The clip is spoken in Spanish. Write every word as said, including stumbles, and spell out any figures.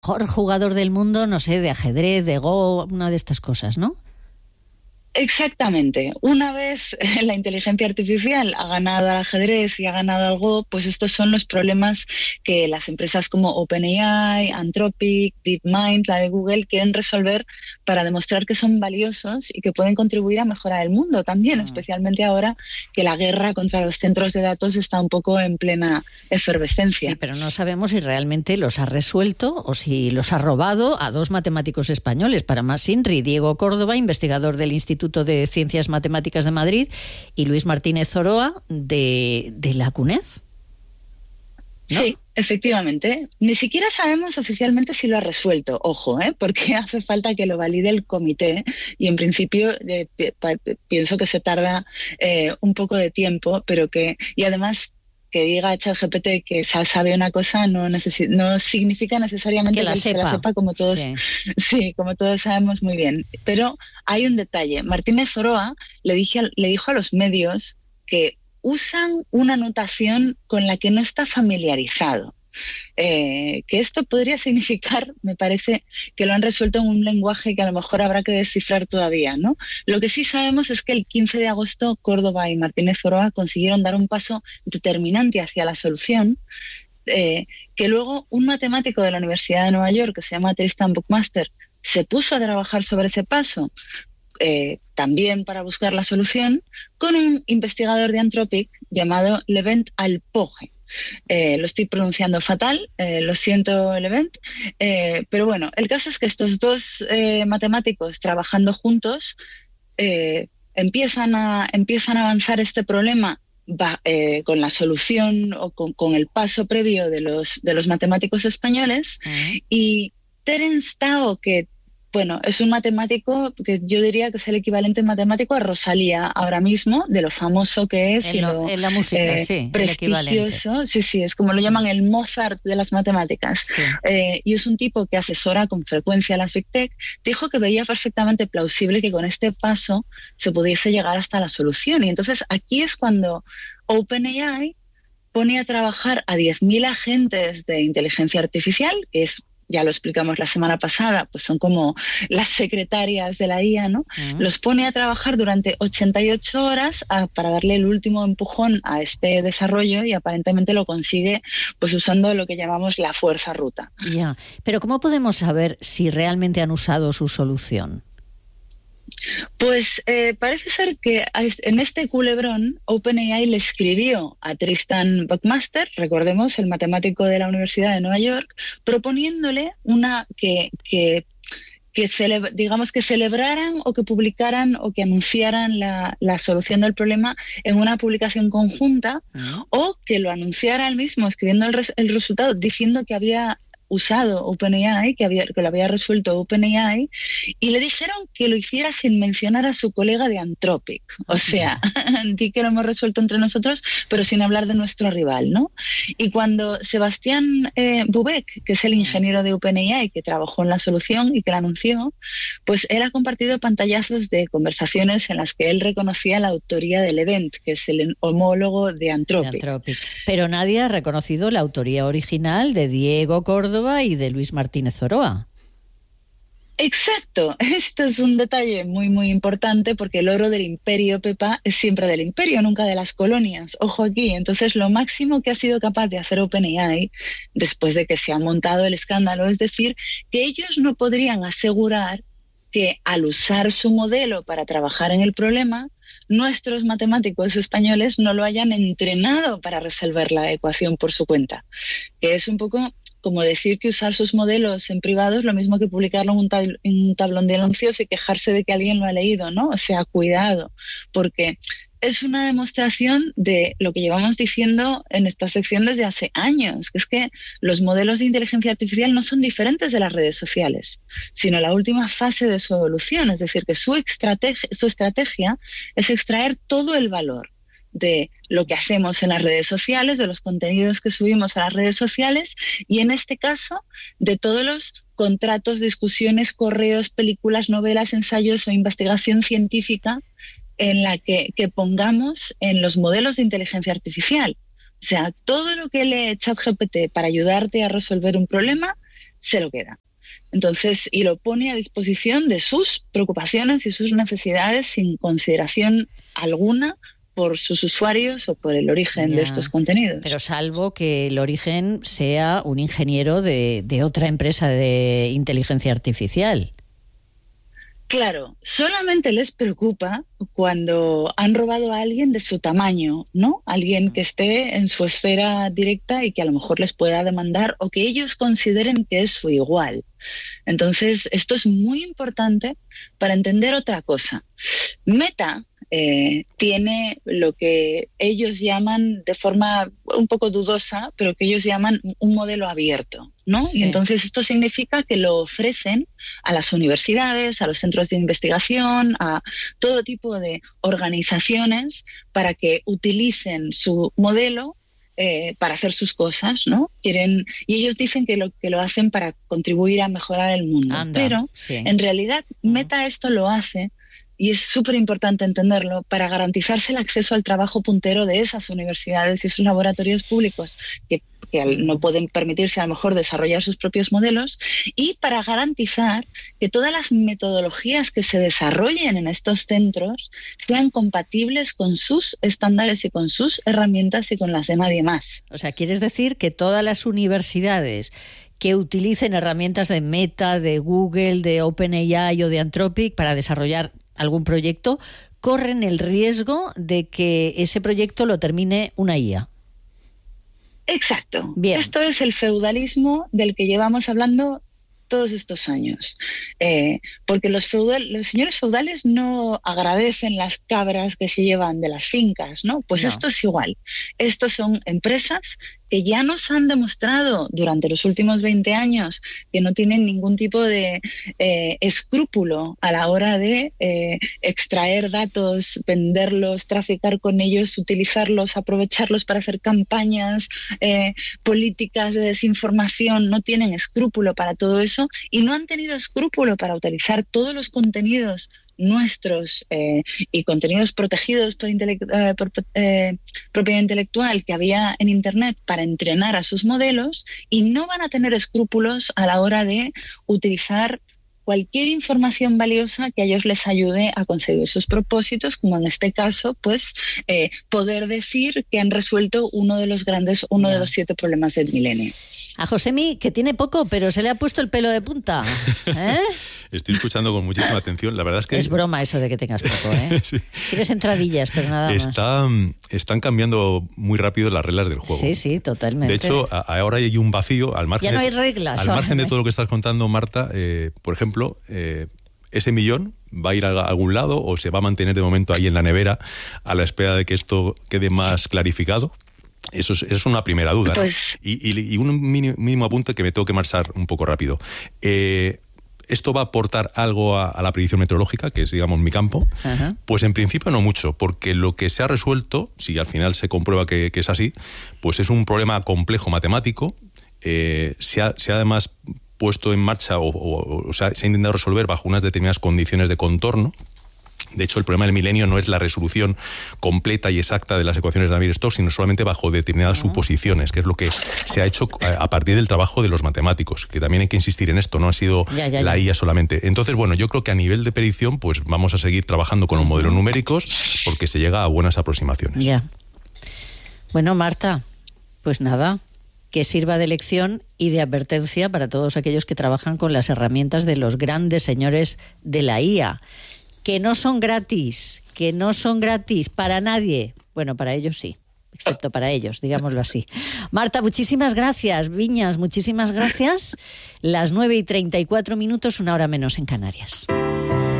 mejor jugador del mundo, no sé, de ajedrez, de Go, una de estas cosas, ¿no? Exactamente. Una vez la inteligencia artificial ha ganado al ajedrez y ha ganado al Go, pues estos son los problemas que las empresas como OpenAI, Anthropic, DeepMind, la de Google, quieren resolver para demostrar que son valiosos y que pueden contribuir a mejorar el mundo también, mm. especialmente ahora que la guerra contra los centros de datos está un poco en plena efervescencia. Sí, pero no sabemos si realmente los ha resuelto o si los ha robado a dos matemáticos españoles. Para más INRI, Diego Córdoba, investigador del Instituto de Ciencias Matemáticas de Madrid, y Luis Martínez Zoroa de, de la CUNEF, ¿no? Sí, efectivamente. Ni siquiera sabemos oficialmente si lo ha resuelto, ojo, ¿eh? Porque hace falta que lo valide el comité y en principio eh, pienso que se tarda eh, un poco de tiempo, pero que, y además que diga ChatGPT que sabe una cosa no, necesi- no significa necesariamente que la, que sepa. Se la sepa, como todos, sí. sí, como todos sabemos muy bien. Pero hay un detalle. Martínez Zoroa le, dije, le dijo a los medios que usan una notación con la que no está familiarizado. Eh, que esto podría significar, me parece, que lo han resuelto en un lenguaje que a lo mejor habrá que descifrar todavía, ¿no? Lo que sí sabemos es que el quince de agosto Córdoba y Martínez Zoroa consiguieron dar un paso determinante hacia la solución, eh, que luego un matemático de la Universidad de Nueva York, que se llama Tristan Buckmaster, se puso a trabajar sobre ese paso, Eh, también para buscar la solución, con un investigador de Anthropic llamado Levent Alpoge. Eh, lo estoy pronunciando fatal, eh, lo siento, Levent, eh, pero bueno, el caso es que estos dos eh, matemáticos trabajando juntos eh, empiezan, a, empiezan a avanzar este problema va, eh, con la solución o con, con el paso previo de los, de los matemáticos españoles. Uh-huh. Y Terence Tao, que bueno, es un matemático que yo diría que es el equivalente matemático a Rosalía ahora mismo, de lo famoso que es. En, y lo, lo, en la música, eh, sí, prestigioso. Sí, sí, es como lo llaman el Mozart de las matemáticas. Sí. Eh, y es un tipo que asesora con frecuencia a las Big Tech. Dijo que veía perfectamente plausible que con este paso se pudiese llegar hasta la solución. Y entonces aquí es cuando OpenAI pone a trabajar a diez mil agentes de inteligencia artificial, que es, ya lo explicamos la semana pasada, pues son como las secretarias de la I A, ¿no? Uh-huh. Los pone a trabajar durante ochenta y ocho horas a, para darle el último empujón a este desarrollo y aparentemente lo consigue pues usando lo que llamamos la fuerza bruta. Ya, yeah. Pero ¿cómo podemos saber si realmente han usado su solución? Pues eh, parece ser que en este culebrón OpenAI le escribió a Tristan Buckmaster, recordemos, el matemático de la Universidad de Nueva York, proponiéndole una que, que, que cele- digamos que celebraran o que publicaran o que anunciaran la, la solución del problema en una publicación conjunta, uh-huh. o que lo anunciara él mismo escribiendo el, res- el resultado diciendo que había usado OpenAI, que, había, que lo había resuelto OpenAI, y le dijeron que lo hiciera sin mencionar a su colega de Anthropic. O sea, di que lo hemos resuelto entre nosotros, pero sin hablar de nuestro rival, ¿no? Y cuando Sebastián eh, Bubek, que es el ingeniero de OpenAI que trabajó en la solución y que la anunció, pues él ha compartido pantallazos de conversaciones en las que él reconocía la autoría del Levent, que es el homólogo de Anthropic. de Anthropic. Pero nadie ha reconocido la autoría original de Diego Córdoba y de Luis Martínez Zoroa. Exacto, esto es un detalle muy muy importante porque el oro del imperio, Pepa, es siempre del imperio, nunca de las colonias. Ojo aquí, entonces lo máximo que ha sido capaz de hacer OpenAI después de que se ha montado el escándalo es decir que ellos no podrían asegurar que al usar su modelo para trabajar en el problema, nuestros matemáticos españoles no lo hayan entrenado para resolver la ecuación por su cuenta, que es un poco como decir que usar sus modelos en privado es lo mismo que publicarlo en un, tab- en un tablón de anuncios y quejarse de que alguien lo ha leído, ¿no? O sea, cuidado, porque es una demostración de lo que llevamos diciendo en esta sección desde hace años, que es que los modelos de inteligencia artificial no son diferentes de las redes sociales, sino la última fase de su evolución, es decir, que su estrategia, su estrategia es extraer todo el valor de lo que hacemos en las redes sociales, de los contenidos que subimos a las redes sociales y en este caso de todos los contratos, discusiones, correos, películas, novelas, ensayos o investigación científica en la que, que pongamos en los modelos de inteligencia artificial. O sea, todo lo que lee ChatGPT para ayudarte a resolver un problema se lo queda. Entonces, y lo pone a disposición de sus preocupaciones y sus necesidades sin consideración alguna por sus usuarios o por el origen ya. de estos contenidos. Pero salvo que el origen sea un ingeniero de, de otra empresa de inteligencia artificial. Claro, solamente les preocupa cuando han robado a alguien de su tamaño, ¿no? Alguien que esté en su esfera directa y que a lo mejor les pueda demandar o que ellos consideren que es su igual. Entonces, esto es muy importante para entender otra cosa. Meta eh, tiene lo que ellos llaman de forma un poco dudosa, pero que ellos llaman un modelo abierto, ¿no? Sí. Y entonces esto significa que lo ofrecen a las universidades, a los centros de investigación, a todo tipo de organizaciones para que utilicen su modelo eh, para hacer sus cosas, ¿no? Quieren, y ellos dicen que lo, que lo hacen para contribuir a mejorar el mundo. Anda, pero sí. en realidad Meta esto lo hace, y es súper importante entenderlo, para garantizarse el acceso al trabajo puntero de esas universidades y esos laboratorios públicos que, que no pueden permitirse a lo mejor desarrollar sus propios modelos, y para garantizar que todas las metodologías que se desarrollen en estos centros sean compatibles con sus estándares y con sus herramientas y con las de nadie más. O sea, ¿quieres decir que todas las universidades que utilicen herramientas de Meta, de Google, de OpenAI o de Anthropic para desarrollar algún proyecto, corren el riesgo de que ese proyecto lo termine una I A? Exacto. Bien. Esto es el feudalismo del que llevamos hablando todos estos años. Eh, porque los, feudal, los señores feudales no agradecen las cabras que se llevan de las fincas, ¿no? Pues no. Esto es igual. Estos son empresas que ya nos han demostrado durante los últimos veinte años que no tienen ningún tipo de eh, escrúpulo a la hora de eh, extraer datos, venderlos, traficar con ellos, utilizarlos, aprovecharlos para hacer campañas eh, políticas de desinformación. No tienen escrúpulo para todo eso y no han tenido escrúpulo para utilizar todos los contenidos nuestros eh, y contenidos protegidos por, intelect- eh, por eh, propiedad intelectual que había en Internet para entrenar a sus modelos, y no van a tener escrúpulos a la hora de utilizar cualquier información valiosa que a ellos les ayude a conseguir sus propósitos, como en este caso, pues eh, poder decir que han resuelto uno de los grandes, uno yeah. de los siete problemas del milenio. A Josemi, que tiene poco, pero se le ha puesto el pelo de punta. ¿Eh? Estoy escuchando con muchísima atención. La verdad es que... Es broma eso de que tengas poco, ¿eh? Sí. Tienes entradillas, pero nada Está, más. Están cambiando muy rápido las reglas del juego. Sí, sí, totalmente. De hecho, a, ahora hay un vacío al margen, ya no hay de, reglas, al margen de todo lo que estás contando, Marta. Eh, por ejemplo, eh, ese millón va a ir a algún lado o se va a mantener de momento ahí en la nevera a la espera de que esto quede más clarificado. Eso es, eso es una primera duda, ¿no? Pues... y, y, y un mínimo, mínimo apunte que me tengo que marchar un poco rápido. Eh, ¿Esto va a aportar algo a, a la predicción meteorológica, que es, digamos, mi campo? Uh-huh. Pues en principio no mucho, porque lo que se ha resuelto, si al final se comprueba que, que es así, pues es un problema complejo matemático. Eh, se, ha, se ha además puesto en marcha o, o, o sea, se ha intentado resolver bajo unas determinadas condiciones de contorno. De hecho, el problema del milenio no es la resolución completa y exacta de las ecuaciones de Navier-Stokes, sino solamente bajo determinadas uh-huh. suposiciones, que es lo que se ha hecho a partir del trabajo de los matemáticos, que también hay que insistir en esto, no ha sido ya, ya, la ya. I A solamente. Entonces, bueno, yo creo que a nivel de predicción, pues vamos a seguir trabajando con los modelos numéricos porque se llega a buenas aproximaciones. Ya. Bueno, Marta, pues nada, que sirva de lección y de advertencia para todos aquellos que trabajan con las herramientas de los grandes señores de la I A. Que no son gratis, que no son gratis para nadie. Bueno, para ellos sí, excepto para ellos, digámoslo así. Marta, muchísimas gracias. Viñas, muchísimas gracias. Las nueve y treinta y cuatro minutos, una hora menos en Canarias.